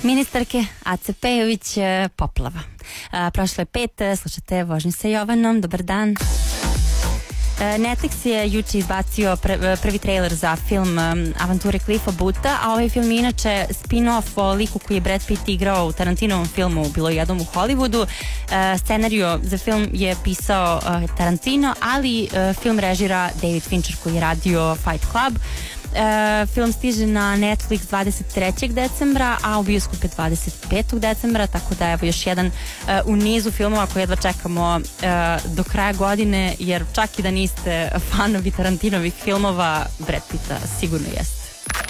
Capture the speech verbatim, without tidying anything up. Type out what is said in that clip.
Ministarke Ace Pejović, Poplava. Prošlo je pet, slušate Vožnju sa Jovanom, dobar dan. Netflix je juče izbacio pr prvi trailer za film um, Avanture Cliffa Boota, a ovaj film je inače spin-off o liku koji je Brad Pitt igrao u Tarantinovom filmu Bilo je jednom u Hollywoodu. Uh, scenario za film je pisao uh, Tarantino, ali uh, film režira David Fincher koji je radio Fight Club. Uh, film stiže na Netflix dvadeset trećeg decembra, a u bioskope dvadeset petog decembra, tako da evo još jedan uh, u nizu filmova koje jedva čekamo uh, do kraja godine, jer čak i da niste fanovi Tarantinovih filmova, Brad Pitta sigurno jeste.